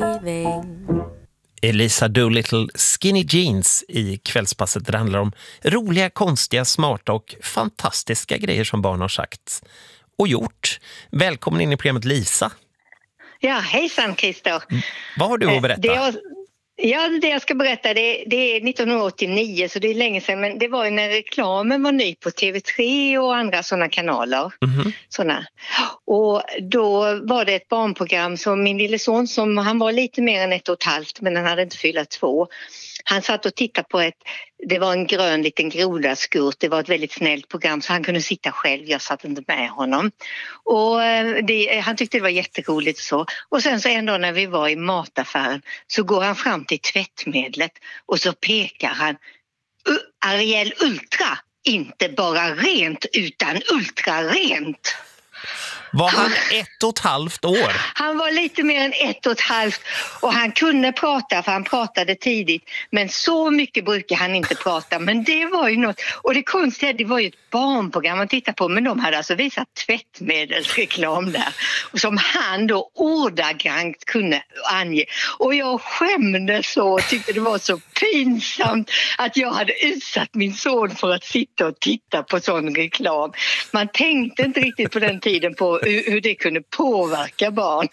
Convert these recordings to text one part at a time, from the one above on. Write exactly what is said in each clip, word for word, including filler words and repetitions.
leaving. Elisa Doolittle, Skinny Jeans i kvällspasset. Det handlar om roliga, konstiga, smarta och fantastiska grejer som barn har sagt och gjort. Välkommen in i programmet, Lisa. Ja, hejsan Christer. Mm. Vad har du att berätta? Det jag, ja, det jag ska berätta det, det är nittonhundraåttionio, så det är länge sedan. Men det var ju när reklamen var ny på T V tre och andra sådana kanaler. Mm-hmm. Såna. Och då var det ett barnprogram som min lille son, som han var lite mer än ett och ett halvt, men han hade inte fyllt två. Han satt och tittade på ett, det var en grön liten grodaskurt, det var ett väldigt snällt program så han kunde sitta själv, jag satt inte med honom. Och det, han tyckte det var jätteroligt och så. Och sen så en dag när vi var i mataffären så går han fram till tvättmedlet och så pekar han, Ariel Ultra, inte bara rent utan ultra rent. Var han ett och ett halvt år? Han var lite mer än ett och ett halvt och han kunde prata för han pratade tidigt. Men så mycket brukar han inte prata. Men det var ju något. Och det konstiga, det var ju ett barnprogram man tittade på. Men de hade alltså visat tvättmedelsreklam där. Och som han då ordagrant kunde ange. Och jag skämdes så och tyckte det var så pinsamt att jag hade utsatt min son för att sitta och titta på sån reklam. Man tänkte inte riktigt på den tiden på hur det kunde påverka barn.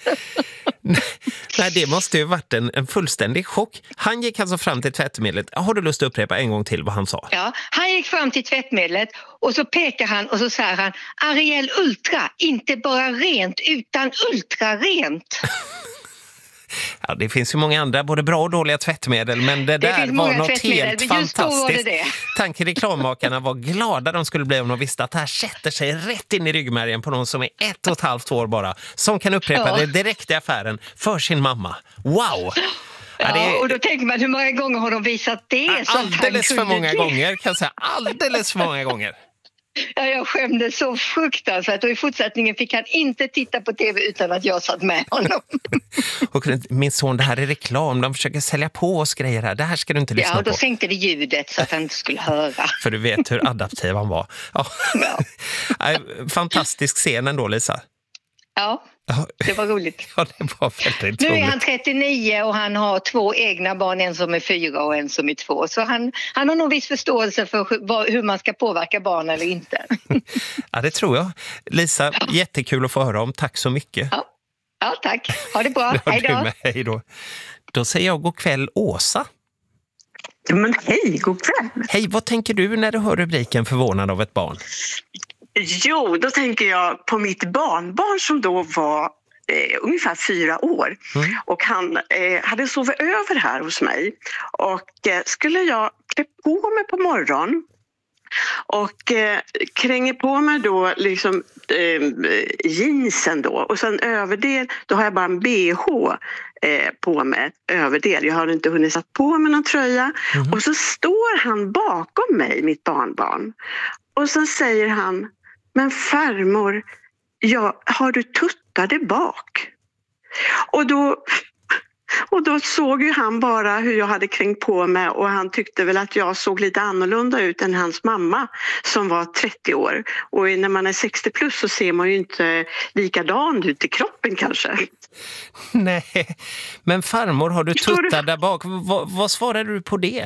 Nej, det måste ju varit en, en fullständig chock. Han gick alltså fram till tvättmedlet. Har du lust att upprepa en gång till vad han sa? Ja, han gick fram till tvättmedlet och så pekar han och så säger han, Ariel Ultra, inte bara rent utan ultra rent. Ja, det finns ju många andra, både bra och dåliga tvättmedel, men det, det där var något helt fantastiskt. Det det. Tanken reklammakarna var glada de skulle bli om de visste att det här sätter sig rätt in i ryggmärgen på någon som är ett och ett halvt år bara, som kan upprepa ja. det direkt i affären för sin mamma. Wow! Ja, det är... och då tänker man, hur många gånger har de visat det? Alldeles för många gånger, kan jag säga. Alldeles för många gånger. Ja, jag skämde så fruktansvärt och i fortsättningen fick han inte titta på tv utan att jag satt med honom. Och min son, det här är reklam, de försöker sälja på oss grejer här, det här ska du inte lyssna på. Ja, och då på. sänkte vi ljudet så att han inte skulle höra. För du vet hur adaptiv han var. Ja. Ja. Fantastisk scen ändå, Lisa. Ja, det var roligt. Ja, det var väldigt roligt. Nu är han trettionio och han har två egna barn, en som är fyra och en som är två. Så han, han har nog viss förståelse för hur man ska påverka barn eller inte. Ja, det tror jag. Lisa, ja. Jättekul att få höra om. Tack så mycket. Ja, ja tack. Ha det bra. Ja, hej då. Hej då. Då säger jag god kväll, Åsa. Men hej, god kväll. Hej, vad tänker du när du hör rubriken förvånad av ett barn? Jo, då tänker jag på mitt barnbarn som då var eh, ungefär fyra år. Mm. Och han eh, hade sovit över här hos mig. Och eh, skulle jag klä på mig på morgon och eh, kränger på mig då liksom eh, jeansen då. Och sen överdel, då har jag bara en B H eh, på mig, överdel. Jag har inte hunnit satt på mig någon tröja. Mm. Och så står han bakom mig, mitt barnbarn. Och så säger han, men farmor, ja, har du tuttade bak? Och då, och då såg ju han bara hur jag hade kränkt på mig och han tyckte väl att jag såg lite annorlunda ut än hans mamma som var trettio år. Och när man är sextio plus så ser man ju inte likadan ut i kroppen kanske. Nej, men farmor, har du tuttar där bak? V- vad svarade du på det?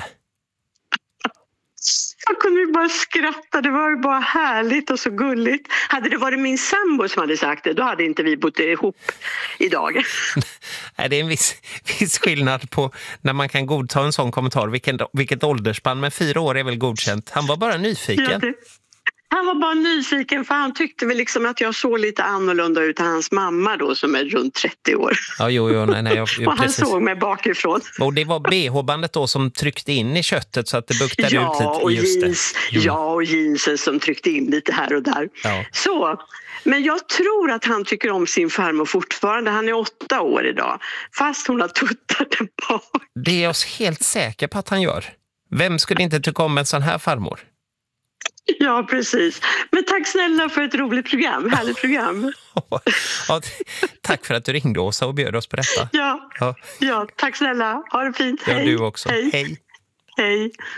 Jag kunde ju bara skratta, det var ju bara härligt och så gulligt. Hade det varit min sambo som hade sagt det, då hade inte vi bott ihop idag. Nej, det är en viss, viss skillnad på när man kan godta en sån kommentar. Vilken, vilket åldersspann, men fyra år är väl godkänt. Han var bara nyfiken. Ja, det, han var bara nyfiken för han tyckte väl liksom att jag såg lite annorlunda ut än hans mamma då som är runt trettio år. Ja, jo, jo, nej, nej. Jag, jag, och han precis. såg mig bakifrån. Och det var B H-bandet då som tryckte in i köttet så att det buktade ja, ut lite. Och just jeans, det. Mm. Ja, och jeansen som tryckte in lite här och där. Ja. Så, men jag tror att han tycker om sin farmor fortfarande. Han är åtta år idag. Fast hon har tuttat där bak. Det är jag helt säker på att han gör. Vem skulle inte tycka om en sån här farmor? Ja, precis. Men tack snälla för ett roligt program. Härligt program. Ja, tack för att du ringde, Åsa, och bjöd oss på detta. Ja, ja. ja tack snälla. Ha det fint. Ja, hej. du också. Hej. Hej. Hej.